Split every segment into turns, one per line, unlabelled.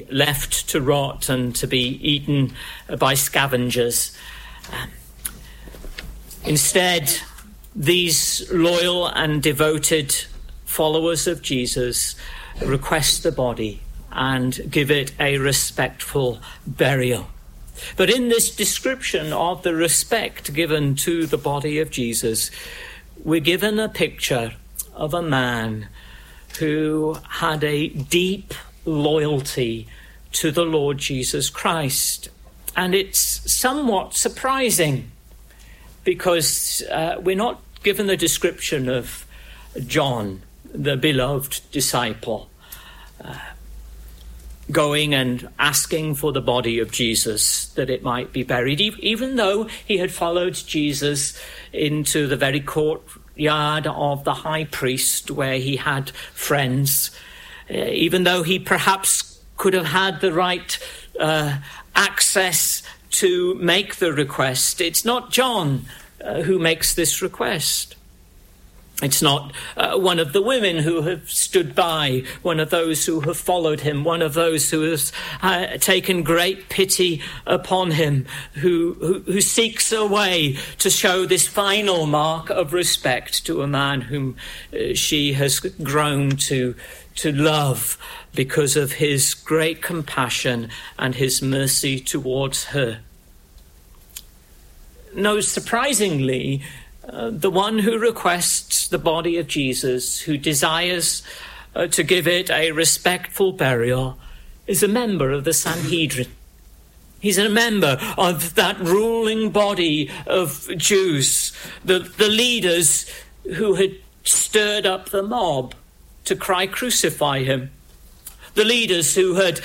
left to rot and to be eaten by scavengers. Instead, these loyal and devoted followers of Jesus request the body and give it a respectful burial. But in this description of the respect given to the body of Jesus, we're given a picture of a man who had a deep loyalty to the Lord Jesus Christ. And it's somewhat surprising because we're not given the description of John, the beloved disciple, going and asking for the body of Jesus that it might be buried, even though he had followed Jesus into the very courtyard of the high priest where he had friends, even though he perhaps could have had the right access to make the request. It's not John who makes this request. It's not one of the women who have stood by, one of those who have followed him, one of those who has taken great pity upon him, who seeks a way to show this final mark of respect to a man whom she has grown to love because of his great compassion and his mercy towards her. No, surprisingly, the one who requests the body of Jesus, who desires to give it a respectful burial, is a member of the Sanhedrin. He's a member of that ruling body of Jews, the leaders who had stirred up the mob to cry, "Crucify him." The leaders who had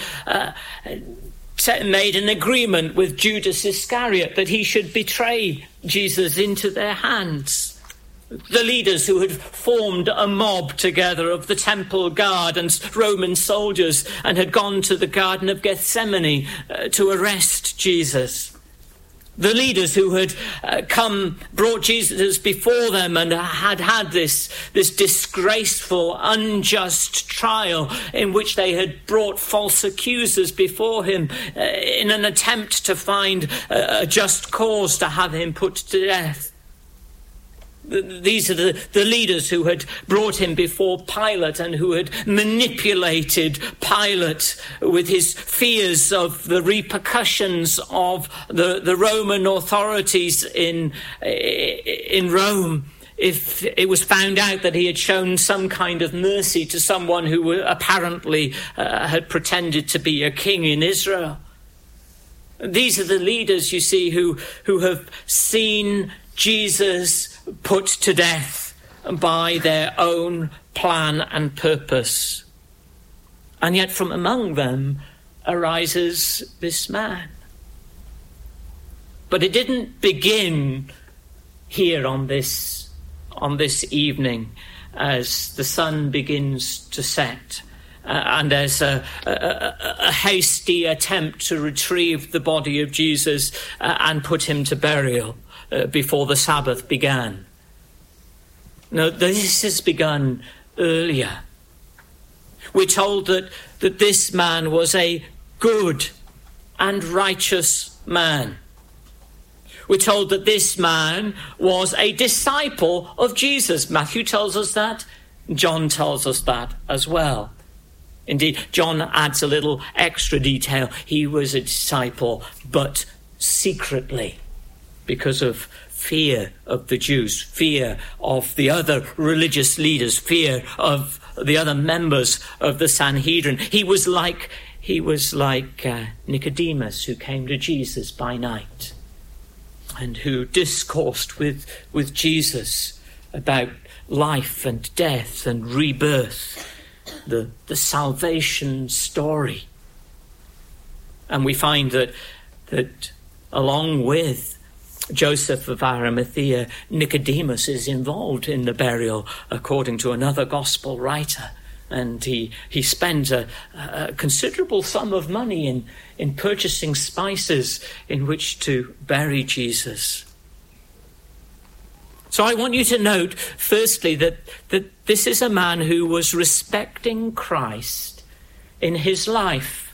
made an agreement with Judas Iscariot that he should betray Jesus into their hands. The leaders who had formed a mob together of the temple guard and Roman soldiers and had gone to the Garden of Gethsemane to arrest Jesus. The leaders who had brought Jesus before them and had this disgraceful, unjust trial in which they had brought false accusers before him in an attempt to find a just cause to have him put to death. These are the leaders who had brought him before Pilate and who had manipulated Pilate with his fears of the repercussions of the Roman authorities in Rome if it was found out that he had shown some kind of mercy to someone who apparently had pretended to be a king in Israel. These are the leaders, you see, who have seen Jesus put to death by their own plan and purpose. And yet from among them arises this man. But it didn't begin here on this evening as the sun begins to set and there's a hasty attempt to retrieve the body of Jesus and put him to burial before the Sabbath began. No, this has begun earlier. We're told that this man was a good and righteous man. We're told that this man was a disciple of Jesus. Matthew tells us that. John tells us that as well. Indeed, John adds a little extra detail. He was a disciple, but secretly, because of fear of the Jews, fear of the other religious leaders, fear of the other members of the Sanhedrin. He was like Nicodemus, who came to Jesus by night and who discoursed with Jesus about life and death and rebirth, the salvation story. And we find that along with Joseph of Arimathea, Nicodemus is involved in the burial, according to another gospel writer. And he spends a considerable sum of money in purchasing spices in which to bury Jesus. So I want you to note, firstly, that this is a man who was respecting Christ in his life